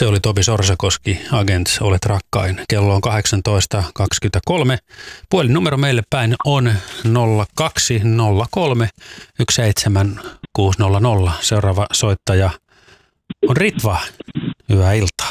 Se oli Topi Sorsakoski, Agents, olet rakkain. Kello on 18.23. Puhelinnumero meille päin on 0203 17600. Seuraava soittaja on Ritva. Hyvää iltaa.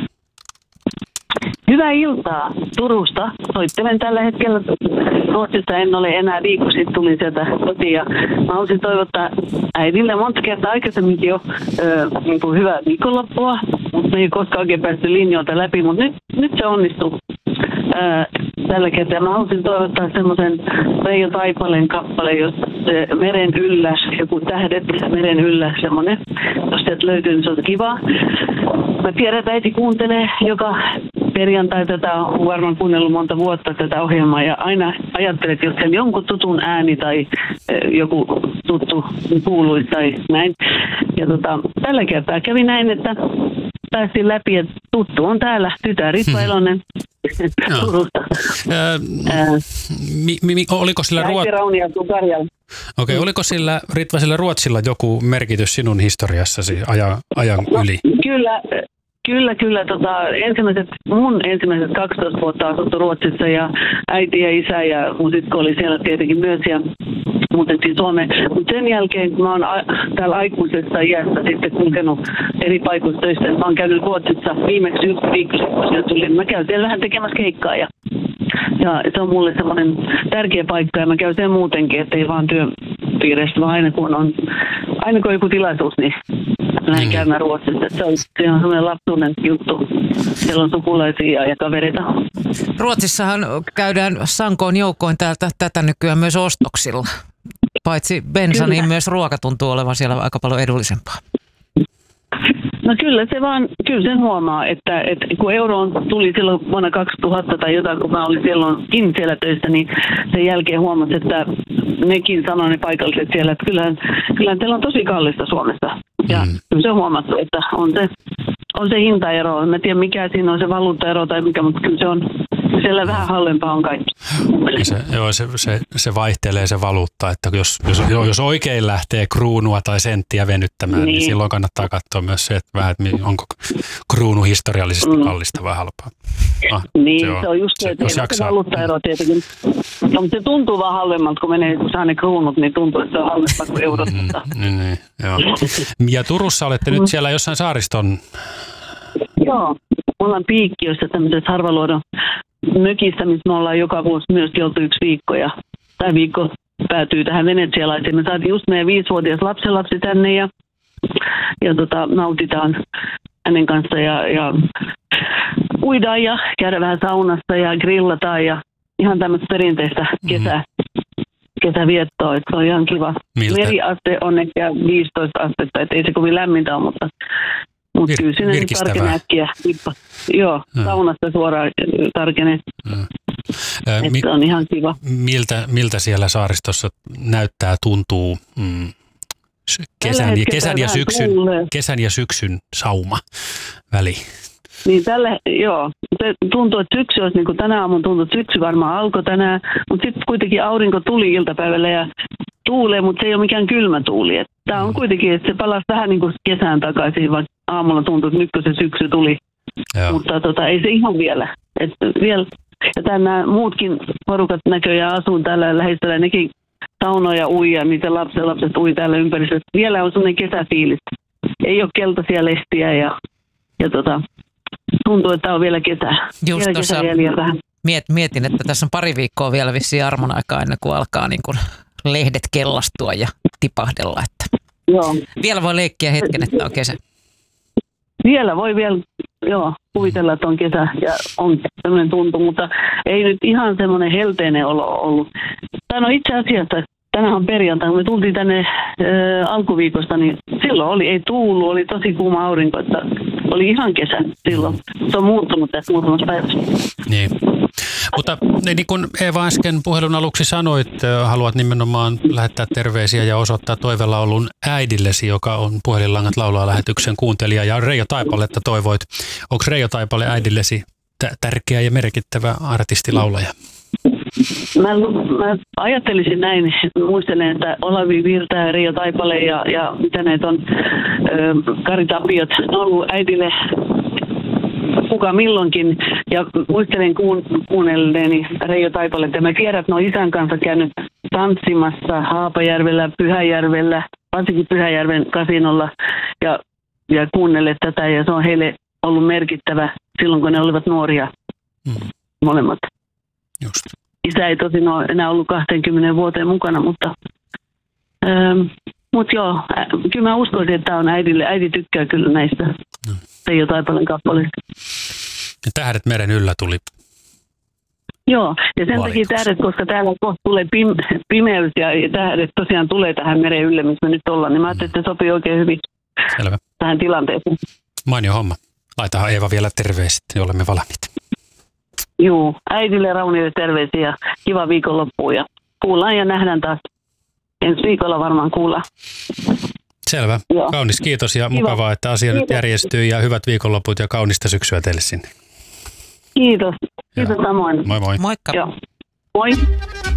Hyvää iltaa Turusta. Soittelen tällä hetkellä Ruotsista. En ole enää viikko sitten tulin sieltä kotiin. Ja mä haluaisin toivottaa äidille monta kertaa aikaisemminkin jo niin hyvää viikonloppua. Mutta me ei koskaan oikein päästy linjoilta läpi, mutta nyt se onnistuu tällä kertaa. Mä haluaisin toivottaa semmoisen Reijo Taipaleen kappale, jos meren yllä, joku tähdet meren yllä, semmoinen. Jos sieltä löytyy, niin se on kiva. Mä tiedän, että äiti kuuntelee joka perjantai tätä, on varmaan kuunnellut monta vuotta tätä ohjelmaa ja aina ajattelet, että jos siellä jonkun tutun ääni tai joku tuttu kuuluisi tai näin. Ja tällä kertaa kävi näin, että päästiin läpi, että tuttu on täällä, tytär Ritva Elonen Turusta. Oliko sillä oliko sillä Ritva sillä Ruotsilla joku merkitys sinun historiassasi ajan yli? Kyllä. Mun ensimmäiset 12 vuotta asuttu Ruotsissa ja äiti ja isä ja mun sisko oli siellä tietenkin myös ja muutettiin Suomeen. Mutta sen jälkeen, kun mä oon täällä aikuisessa iässä sitten kulkenut eri paikoissa töissä, mä oon käynyt Ruotsissa viimeksi yksi viikko sitten, kun sieltä tulin. Mä käyn siellä vähän tekemässä keikkaa ja se on mulle semmoinen tärkeä paikka ja mä käyn sen muutenkin, ettei vaan työpiireistä, vaan aina kun on joku tilaisuus, niin lähdin käymään Ruotsissa. Se on semmoinen lapsuuden juttu. Siellä on sukulaisia ja kavereita. Ruotsissahan käydään sankoon joukkoin tätä nykyään myös ostoksilla. Paitsi bensa, niin myös ruoka tuntuu olevan siellä aika paljon edullisempaa. No kyllä sen huomaa, että kun euroon tuli silloin vuonna 2000 tai jotain, kun mä olin silloinkin siellä töissä, niin sen jälkeen huomasin, että nekin sanoi ne paikalliset siellä, että kyllähän teillä on tosi kallista Suomessa. Ja kyllä se on huomattu, että on se hintaero. En tiedä mikä siinä on se valuuttaero tai mikä, mutta kyllä se on siellä vähän halvempaa on kaikki. Se vaihtelee se valuutta, että jos oikein lähtee kruunua tai senttiä venyttämään, niin silloin kannattaa katsoa myös se, että onko kruunu historiallisesti kallista vai halpaa. Se on just se, että se valuuttaero tietenkin. No, mutta se tuntuu vaan halvemmalta, kun menee, kun saa ne kruunut, niin tuntuu, että se on halvempaa kuin eurot. Joo. Ja Turussa olette nyt siellä jossain saariston. Joo, me ollaan Piikkiössä tämmöisessä harvaluodon mökissä, missä me ollaan joka vuosi myöskin oltu yksi viikko. Ja tämä viikko päätyy tähän venetsialaisiin. Me saatiin just meidän 5-vuotias lapsenlapsi tänne ja nautitaan hänen kanssa ja uidaan ja käydään vähän saunassa ja grillataan ja ihan tämmöistä perinteistä kesäviettoa, että se on ihan kiva. Meriaste on ehkä 15 astetta, että ei se kovin lämmintä ole, mutta kyllä sinne tarkenee äkkiä. Saunasta suoraan tarkenee. Se on ihan kiva. Miltä siellä saaristossa näyttää, tuntuu kesän ja syksyn sauma väli? Niin se tuntuu, että syksy olisi niin kuin tänä aamuna tuntuu, että syksy varmaan alkoi tänään, mutta sitten kuitenkin aurinko tuli iltapäivällä ja tuulee, mutta se ei ole mikään kylmä tuuli. Tämä on kuitenkin, että se palasi vähän niin kuin kesään takaisin, vaikka aamulla tuntuu, että nyt kun se syksy tuli. Joo. Mutta ei se ihan vielä. Ja tänään muutkin porukat näköjään asuu täällä läheisellä, nekin saunoja ui ja niitä lapset ui täällä ympäristössä. Vielä on sellainen kesäfiilis. Ei ole keltaisia lehtiä ja tuntuu, että on vielä kesä. Just tuossa mietin, että tässä on pari viikkoa vielä vissiin armon aikaa ennen kuin alkaa niin kuin lehdet kellastua ja tipahdella. Että joo. Vielä voi leikkiä hetken, että on kesä. Vielä voi kuvitella, että on kesä ja on sellainen tuntu, mutta ei nyt ihan semmoinen helteinen olo ollut. Itse asiassa tänään on perjantai, kun me tultiin tänne alkuviikosta, niin silloin ei tuulu, oli tosi kuuma aurinko, että oli ihan kesä silloin. Se on muuttunut tässä muutamassa päivässä. Niin. Mutta niin kuin Eeva äsken puhelun aluksi sanoit, haluat nimenomaan lähettää terveisiä ja osoittaa toivelaulun äidillesi, joka on Puhelinlangat laulaa -lähetyksen kuuntelija, ja Reijo Taipaletta toivoit. Onko Reijo Taipale äidillesi tärkeä ja merkittävä artistilaulaja? Mä ajattelisin näin, muistelen, että Olavi Virta ja Reijo Taipale ja mitä näitä on, Kari Tapiot, ne on ollut äidille kuka milloinkin. Ja muistelen kuunnelleeni Reijo Taipaletta. Mä tiedän, että ne on isän kanssa käynyt tanssimassa Haapajärvellä, Pyhäjärvellä, varsinkin Pyhäjärven kasinolla ja kuunnelleet tätä. Ja se on heille ollut merkittävä silloin, kun ne olivat nuoria molemmat. Just. Isä ei tosin ole enää ollut 20 vuoteen mukana, mutta joo, kyllä mä uskoisin, että tämä on äidille. Äiti tykkää kyllä näistä Reijo Taipaleen kappaleista. Ja Tähdet meren yllä tuli. Joo, ja sen takia tähdet, koska täällä kohta tulee pimeys ja tähdet tosiaan tulee tähän meren ylle, missä me nyt ollaan, niin mä ajattelin, että se sopii oikein hyvin tähän tilanteeseen. Mainio homma. Laitahan Eeva vielä terveiset, niin olemme valmiita. Joo, äidille ja Raunille terveisiä ja kiva viikonloppua ja kuullaan ja nähdään taas. Ensi viikolla varmaan kuullaan. Selvä. Joo. Kaunis kiitos ja mukavaa, että asia nyt järjestyy ja hyvät viikonloput ja kaunista syksyä teille sinne. Kiitos. Kiitos samoin. Moi moi. Moikka. Joo. Moi.